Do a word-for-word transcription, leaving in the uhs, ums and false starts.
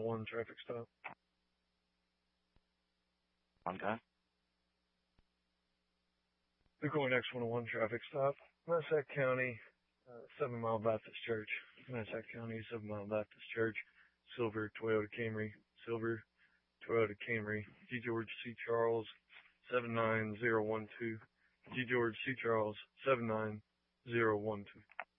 one traffic stop. Okay. They're going X one oh one traffic stop. Massac County, uh, Seven Mile Baptist Church. Massac County, Seven Mile Baptist Church. Silver Toyota Camry. Silver Toyota Camry. G. George C. Charles, seven nine zero one two. G. George C. Charles, seven nine zero one two.